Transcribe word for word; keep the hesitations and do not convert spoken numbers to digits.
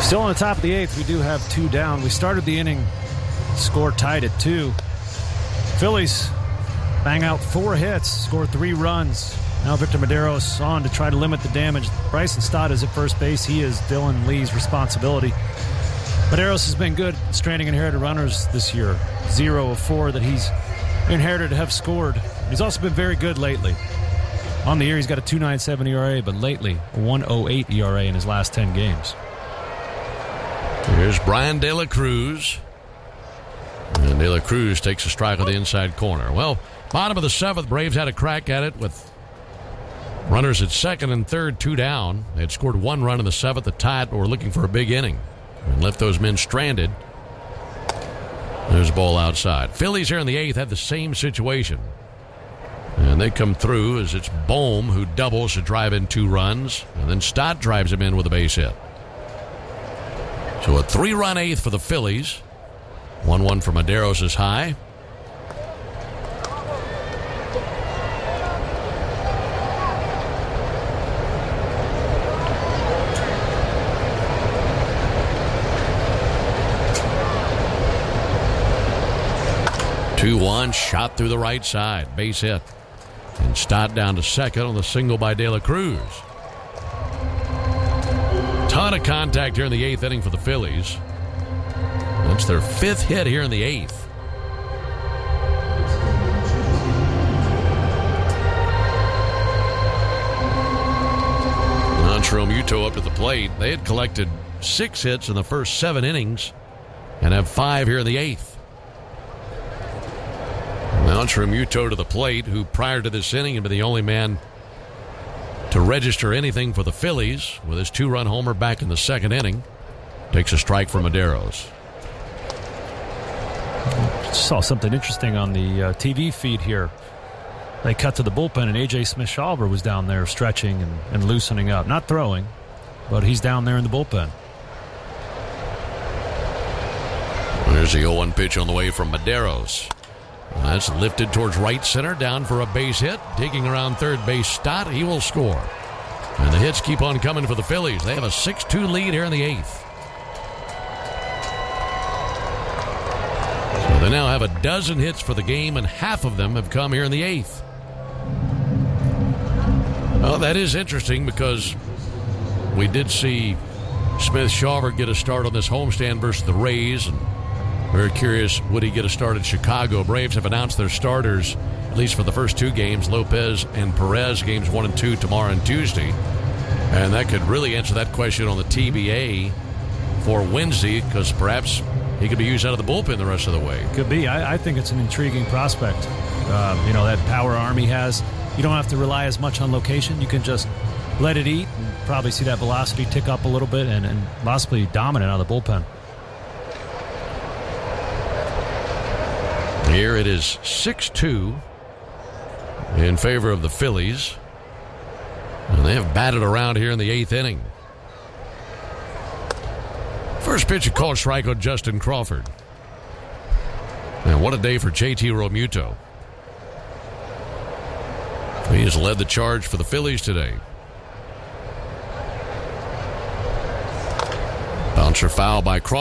Still on the top of the eighth, we do have two down. We started the inning, score tied at two. Phillies bang out four hits, score three runs. Now Victor Mederos on to try to limit the damage. Bryson Stott is at first base. He is Dylan Lee's responsibility. Mederos has been good stranding inherited runners this year. Zero of four that he's inherited have scored. He's also been very good lately. On the year, he's got a two point nine seven E R A, but lately a one point oh eight E R A in his last ten games. Here's Brian De La Cruz. And De La Cruz takes a strike on the inside corner. Well, bottom of the seventh, Braves had a crack at it with runners at second and third, two down. They had scored one run in the seventh to tie it, but were looking for a big inning and left those men stranded. There's a ball outside. Phillies here in the eighth had the same situation. And they come through as it's Bohm who doubles to drive in two runs. And then Stott drives him in with a base hit. So a three-run eighth for the Phillies. one one for Mederos is high. two one, shot through the right side. Base hit. And Stott down to second on the single by De La Cruz. Ton of contact here in the eighth inning for the Phillies. That's their fifth hit here in the eighth. Nanchi Realmuto up to the plate. They had collected six hits in the first seven innings and have five here in the eighth. Nanchi Realmuto to the plate, who prior to this inning had been the only man to register anything for the Phillies with his two-run homer back in the second inning. Takes a strike from Mederos. Saw something interesting on the uh, T V feed here. They cut to the bullpen, and A J Smith-Shawver was down there stretching and, and loosening up. Not throwing, but he's down there in the bullpen. There's the oh one pitch on the way from Mederos. That's lifted towards right center, down for a base hit. Digging around third base, Stott. He will score. And the hits keep on coming for the Phillies. They have a six two lead here in the eighth. So they now have a dozen hits for the game, and half of them have come here in the eighth. Well, that is interesting because we did see Smith-Shawver get a start on this homestand versus the Rays, and very curious, would he get a start in Chicago? Braves have announced their starters, at least for the first two games, Lopez and Perez, games one and two tomorrow and Tuesday. And that could really answer that question on the T B A for Wednesday, because perhaps he could be used out of the bullpen the rest of the way. Could be. I, I think it's an intriguing prospect. Uh, you know, that power arm he has. You don't have to rely as much on location. You can just let it eat and probably see that velocity tick up a little bit and, and possibly dominant out of the bullpen. Here it is six two in favor of the Phillies. And they have batted around here in the eighth inning. First pitch, a called strike on Justin Crawford. And what a day for J T Realmuto. He has led the charge for the Phillies today. Bouncer foul by Crawford.